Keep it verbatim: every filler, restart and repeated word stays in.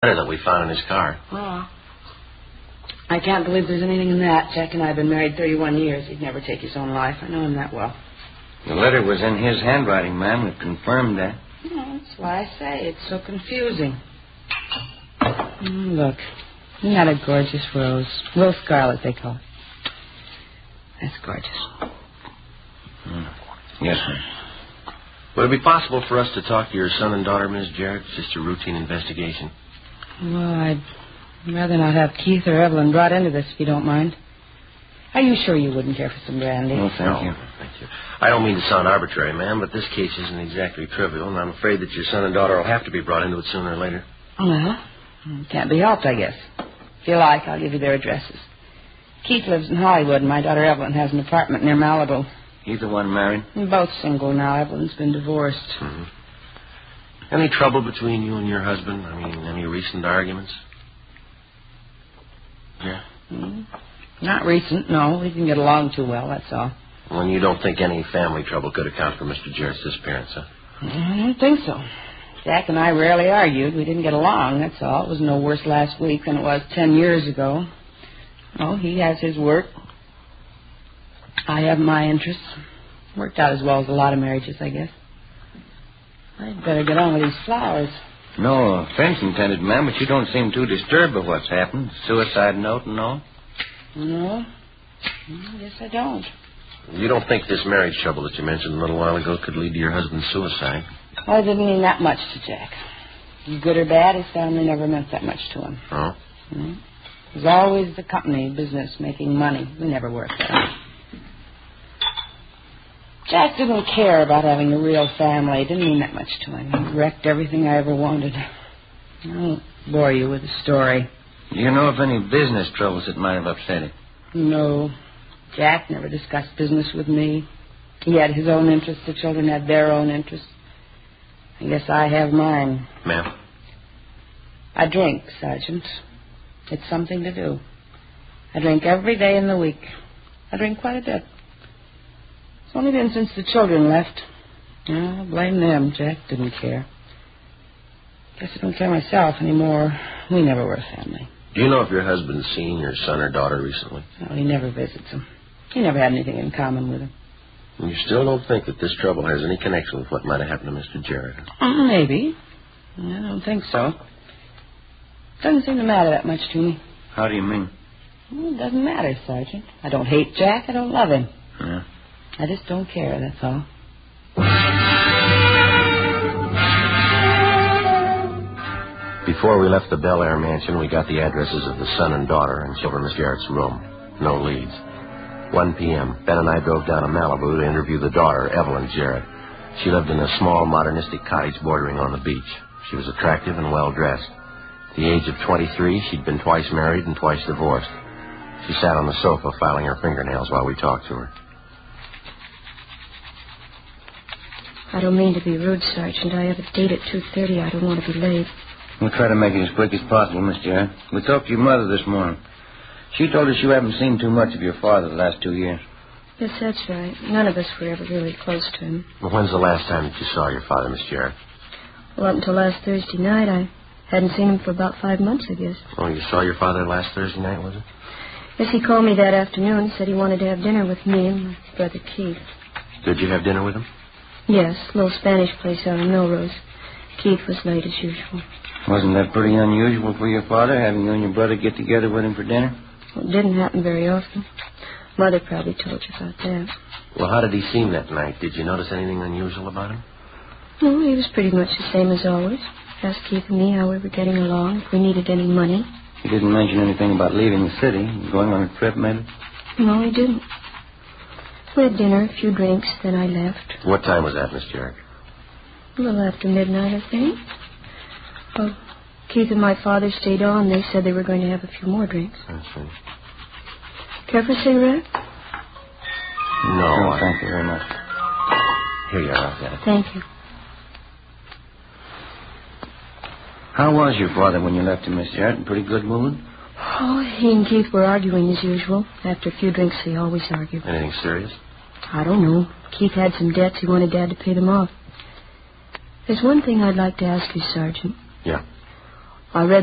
letter that we found in his car. Oh. I can't believe there's anything in that. Jack and I have been married thirty-one years. He'd never take his own life. I know him that well. The letter was in his handwriting, ma'am. We've confirmed that. Yeah, that's why I say it's so confusing. Mm, look. Isn't that a gorgeous rose? Rose scarlet, they call it. That's gorgeous. Mm. Yes, ma'am. Would it be possible for us to talk to your son and daughter, Miss Jarrett? It's just a routine investigation. Well, I'd rather not have Keith or Evelyn brought into this, if you don't mind. Are you sure you wouldn't care for some brandy? Oh, thank you. Thank you. I don't mean to sound arbitrary, ma'am, but this case isn't exactly trivial, and I'm afraid that your son and daughter will have to be brought into it sooner or later. Well, can't be helped, I guess. If you like, I'll give you their addresses. Keith lives in Hollywood, and my daughter Evelyn has an apartment near Malibu. Either one married? We're both single now. Evelyn's been divorced. Mm-hmm. Any trouble between you and your husband? I mean, any recent arguments? Yeah? Mm-hmm. Not recent, no. We didn't get along too well, that's all. Well, and you don't think any family trouble could account for Mister Jarrett's disappearance, huh? I don't think so. Jack and I rarely argued. We didn't get along, that's all. It was no worse last week than it was ten years ago. Oh, he has his work. I have my interests. Worked out as well as a lot of marriages, I guess. I'd better get on with these flowers. No offense intended, ma'am, but you don't seem too disturbed by what's happened. Suicide note and all. No. I guess I don't. You don't think this marriage trouble that you mentioned a little while ago could lead to your husband's suicide? Well, it didn't mean that much to Jack. Good or bad, his family never meant that much to him. Oh? Mm-hmm. It was always the company, business, making money. We never worked out. Jack didn't care about having a real family. It didn't mean that much to him. He wrecked everything I ever wanted. I won't bore you with the story. Do you know of any business troubles that might have upset him? No. Jack never discussed business with me. He had his own interests. The children had their own interests. I guess I have mine. Ma'am? I drink, Sergeant. It's something to do. I drink every day in the week. I drink quite a bit. It's only been since the children left. Oh, blame them. Jack didn't care. Guess I don't care myself anymore. We never were a family. Do you know if your husband's seen your son or daughter recently? No, he never visits them. He never had anything in common with them. And you still don't think that this trouble has any connection with what might have happened to Mister Jarrett? Uh, maybe. I don't think so. Doesn't seem to matter that much to me. How do you mean? Well, it doesn't matter, Sergeant. I don't hate Jack. I don't love him. Yeah. I just don't care, that's all. Before we left the Bel Air mansion, we got the addresses of the son and daughter and showed Miss Jarrett's room. No leads. one p.m., Ben and I drove down to Malibu to interview the daughter, Evelyn Jarrett. She lived in a small, modernistic cottage bordering on the beach. She was attractive and well-dressed. At the age of twenty-three, she'd been twice married and twice divorced. She sat on the sofa filing her fingernails while we talked to her. I don't mean to be rude, Sergeant. I have a date at two thirty. I don't want to be late. We'll try to make it as quick as possible, Miss Jarrett. We talked to your mother this morning. She told us you haven't seen too much of your father the last two years. Yes, that's right. None of us were ever really close to him. Well, when's the last time that you saw your father, Miss Jarrett? Well, up until last Thursday night, I hadn't seen him for about five months, I guess. Oh, you saw your father last Thursday night, was it? Yes, he called me that afternoon. Said he wanted to have dinner with me and my brother Keith. Did you have dinner with him? Yes, a little Spanish place out in Melrose. Keith was late as usual. Wasn't that pretty unusual for your father, having you and your brother get together with him for dinner? Well, it didn't happen very often. Mother probably told you about that. Well, how did he seem that night? Did you notice anything unusual about him? No, he was pretty much the same as always. Asked Keith and me how we were getting along, if we needed any money. He didn't mention anything about leaving the city, going on a trip, maybe? No, he didn't. We had dinner, a few drinks, then I left. What time was that, Miss Jarrett? A little after midnight, I think. Well, Keith and my father stayed on. They said they were going to have a few more drinks. I see. Care for a cigarette? No, no I... thank you very much. Here you are, I've got it. Thank you. How was your father when you left him, Miss Jarrett? In pretty good mood? Oh, he and Keith were arguing as usual. After a few drinks, they always argue. Anything serious? I don't know. Keith had some debts. He wanted Dad to pay them off. There's one thing I'd like to ask you, Sergeant. Yeah. I read